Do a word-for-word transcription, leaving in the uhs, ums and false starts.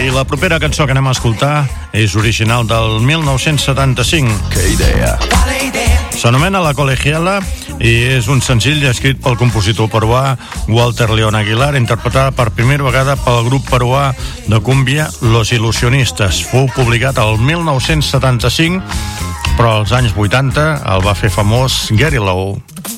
I la propera cançó que anem a escoltar és original del mil nou-cents setanta-cinc. Que idea. S'anomena La Colegiala i és un senzill escrit pel compositor peruà Walter León Aguilar, interpretada per primera vegada pel grup peruà de cúmbia Los Ilusionistas. Fou publicat el mil nou-cents setanta-cinc, però als anys vuitanta el va fer famós Gary Lowe.